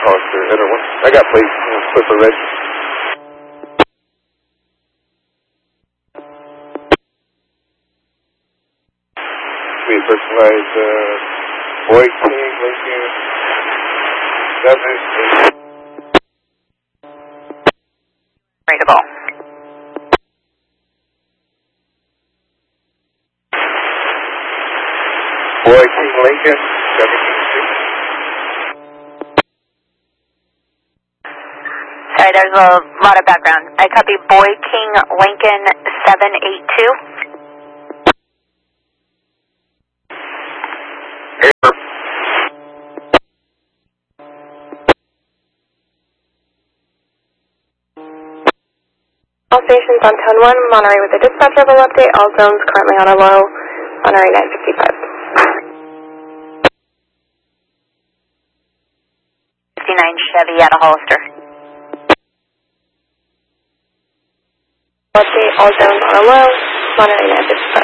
Hollister, enter one. I got plates, Clipper Red. We personalized, Boy King, Lincoln, 7, 8. Ready to go. Boy King, Lincoln, 782. Sorry, there's a lot of background. I copy Boy King Lincoln 782. All stations on Tone 1, Monterey with a dispatch level update. All zones currently on a low. Monterey 955. 59 Chevy out of Hollister. Update, all zones on a low. Monterey 955.